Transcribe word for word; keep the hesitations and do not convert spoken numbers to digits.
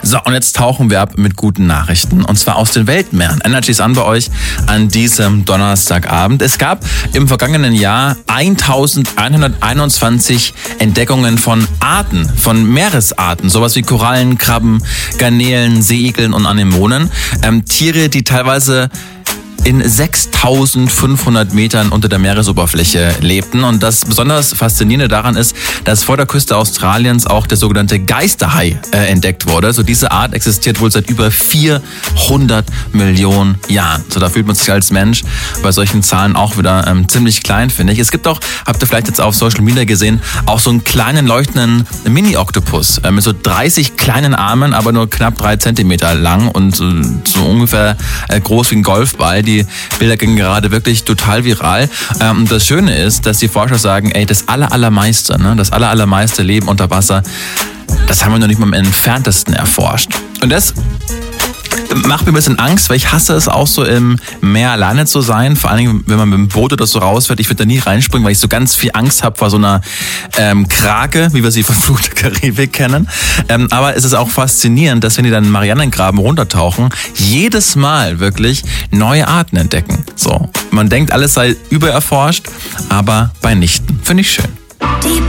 So, und jetzt tauchen wir ab mit guten Nachrichten. Und zwar aus den Weltmeeren. Energy ist an bei euch an diesem Donnerstagabend. Es gab im vergangenen Jahr eintausendeinhunderteinundzwanzig Entdeckungen von Arten, von Meeresarten. Sowas wie Korallen, Krabben, Garnelen, Seeigeln und Anemonen. Ähm, Tiere, die teilweise in sechstausendfünfhundert Metern unter der Meeresoberfläche lebten. Und das besonders Faszinierende daran ist, dass vor der Küste Australiens auch der sogenannte Geisterhai äh, entdeckt wurde. So diese Art existiert wohl seit über vierhundert Millionen Jahren. So da fühlt man sich als Mensch bei solchen Zahlen auch wieder ähm, ziemlich klein, finde ich. Es gibt auch, habt ihr vielleicht jetzt auf Social Media gesehen, auch so einen kleinen leuchtenden Mini-Oktopus äh, mit so dreißig kleinen Armen, aber nur knapp drei Zentimeter lang und äh, so ungefähr äh, groß wie ein Golfball. Die Bilder gingen gerade wirklich total viral. Und das Schöne ist, dass die Forscher sagen, ey, das aller, allermeiste, ne, das aller, allermeiste Leben unter Wasser, das haben wir noch nicht mal im Entferntesten erforscht. Und das macht mir ein bisschen Angst, weil ich hasse es auch so im Meer alleine zu sein. Vor allen Dingen, wenn man mit dem Boot oder so rausfährt. Ich würde da nie reinspringen, weil ich so ganz viel Angst habe vor so einer ähm, Krake, wie wir sie von Fluch der Karibik kennen. Ähm, aber es ist auch faszinierend, dass wenn die dann in den Marianengraben runtertauchen, jedes Mal wirklich neue Arten entdecken. So, man denkt, alles sei übererforscht, aber bei nichten. Finde ich schön.